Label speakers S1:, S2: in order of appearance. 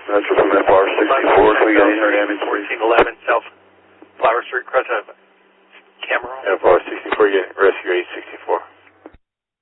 S1: That's from FR 64. Can we get any damage?
S2: 1411 South Flower Street, Cameron.
S1: FR 64, get rescue 864.